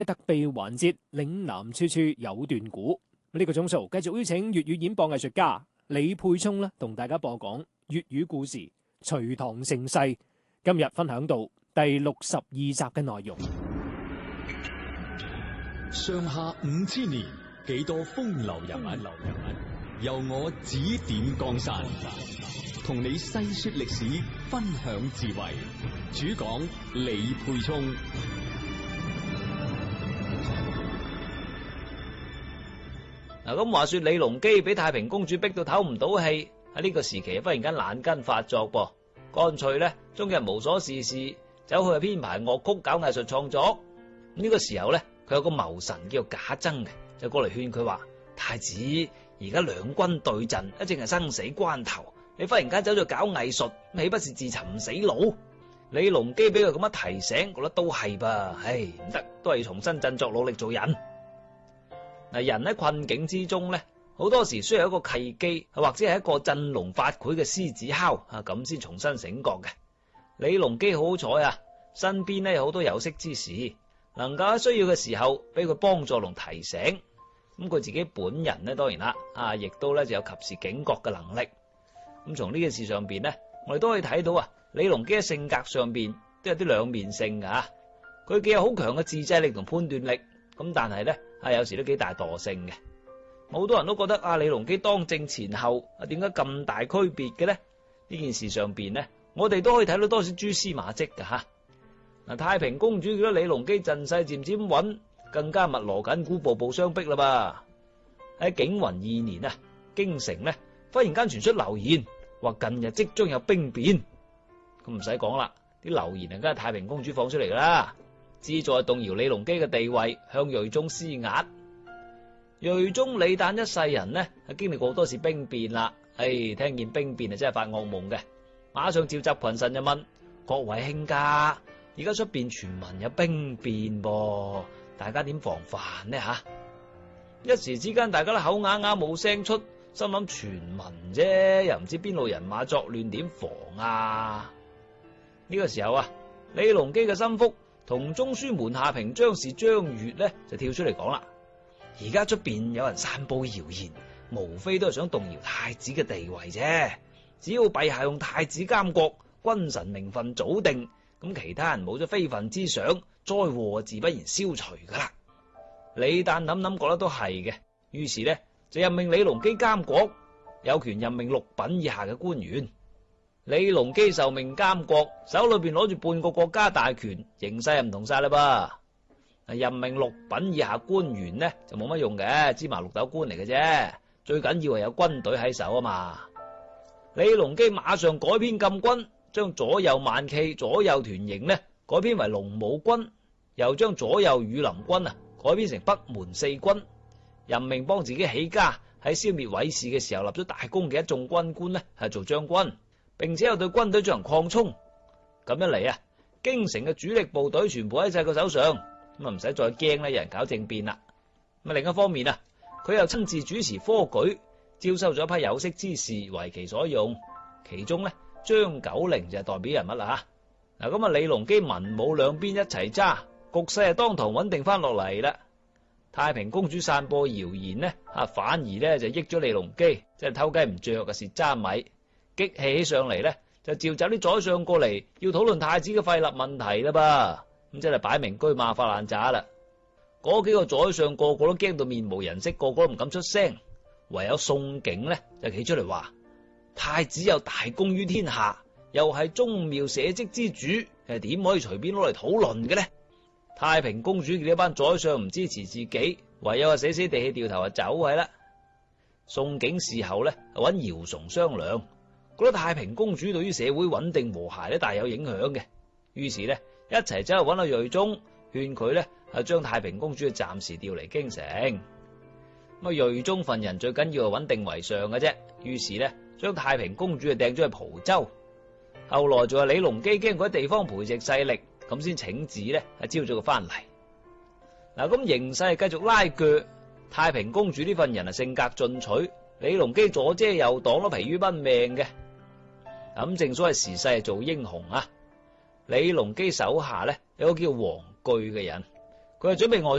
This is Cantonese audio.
特備環節嶺南處處有段古，呢個鐘數繼續邀請粵語演播藝術家李沛聰啦，同大家播講粵語故事《隋唐盛世》。今日分享到第62集嘅內容。 上下5000年，幾多風流人物，由我指點江山，同你細說歷史，分享智慧。主講李沛聰。 嗱，咁話說李隆基俾太平公主逼到唞唔到氣，喺呢個時期忽然間懶筋發作噃，乾脆咧終日無所事事，走去編排樂曲搞藝術創作。呢個時候咧，佢有個謀臣叫賈珍嘅，就過嚟勸佢話：太子，而家兩軍對陣，一正係生死關頭，你忽然間走咗搞藝術，豈不是自尋死路？李隆基俾佢咁樣提醒，覺得都係噃，唉，唔得，都係要重新振作，努力做人。嗱，人喺困境之中咧，好多時需要一個契機，或者係一個振聾發聵嘅獅子哮啊，咁先重新醒覺嘅。李隆基好好彩啊，身邊咧有好多有識之士，能夠喺需要嘅時候俾佢幫助同提醒。咁佢自己本人咧，當然啦，亦都咧就有及時警覺嘅能力。咁從呢件事上邊咧，我哋都可以睇到啊，李隆基嘅性格上邊都有啲兩面性噶。佢既有好強嘅自制力同判斷力，咁但係咧有時都幾大惰性嘅。好多人都覺得李隆基當政前後點解咁大區別嘅咧？呢件事上邊咧，我哋都可以睇到多少蛛絲馬跡噶吓。嗱，太平公主見到李隆基陣勢漸漸穩，更加密鑼緊鼓，步步相逼啦噃。喺景雲2年啊，京城咧忽然間傳出流言，話近日即將有兵變。咁唔使講啦，啲流言梗係太平公主放出嚟噶啦，旨在動搖李隆基嘅地位，向睿宗施壓。睿宗李旦一世人呢，經歷過好多次兵變啦，聽見兵變真係發噩夢嘅，馬上召集群臣就問各位卿家，而家出邊傳聞有兵變噃，大家點防範呢吓？一時之間大家都口啞啞冇聲出，心諗傳聞啫，又唔知邊路人馬作亂，點防啊？呢個時候啊，李隆基嘅心腹同中書門下平章事張悅呢，就跳出嚟講啦。而家出邊有人散布謠言，無非都係想動搖太子嘅地位啫。只要陛下用太子監國，君臣名分早定，咁其他人冇咗非分之想，災禍自不然消除噶啦。李旦諗覺得都係嘅，於是呢就任命李隆基監國，有權任命6品以下嘅官員。李隆基受命監國，手裏邊攞住半個國家大權，形勢又唔同晒啦噃。任命6品以下官員呢就冇乜用嘅，芝麻綠豆官嚟嘅啫。最緊要係有軍隊喺手啊嘛。李隆基馬上改編禁軍，將左右萬騎、左右團營呢改編為龍武軍，又將左右羽林軍改編成北門4軍。任命幫自己起家喺消滅韋氏嘅時候立咗大功嘅一眾軍官呢係做將軍，並且又對軍隊進行擴充。咁一嚟京城嘅主力部隊全部喺晒佢手上，咁唔使再驚有人搞政變啦。咁另一方面佢又親自主持科舉，招收咗一批有識之士為其所用，其中張九齡就係代表人物啦吓。嗱，咁李隆基文武兩邊一齊揸，局勢當堂穩定翻落嚟啦。太平公主散播謠言呢反而就益咗李隆基，即係偷雞唔着嘅蝕渣米，激氣起上嚟就召集啲宰相過嚟，要討論太子嘅廢立問題啦噃。咁真係擺明車馬發爛渣啦！嗰幾個宰相個個都驚到面無人色，個個都唔敢出聲，唯有宋景就企出嚟話：太子有大功於天下，又係宗廟社稷之主，點可以隨便攞嚟討論嘅呢？太平公主見呢班宰相唔支持自己，唯有死死地氣掉頭走係啦。宋景事後揾姚崇商量，覺得太平公主對於社會穩定和諧大有影響嘅，於是一齊走去揾阿睿宗，勸佢將太平公主暫時調嚟京城。咁睿宗份人最緊要係穩定為上嘅啫，於是將太平公主掟咗去蒲州。後來仲係李隆基驚佢喺地方培植勢力，咁先請旨招咗佢翻嚟。嗱，咁形勢繼續拉鋸，太平公主呢份人性格進取，李隆基左遮右擋都疲於奔命嘅。咁正所謂時勢係做英雄啊！李隆基手下有個叫黃據嘅人， 佢係準備外